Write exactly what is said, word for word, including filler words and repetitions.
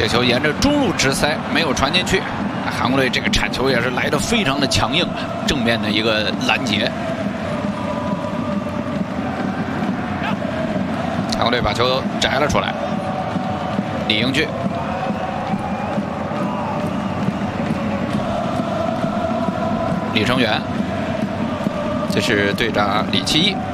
这球沿着中路直塞，没有传进去。韩国队这个铲球也是来得非常的强硬，正面的一个拦截。韩国队把球摘了出来，李英俊。 李成元，这是队长李奇义。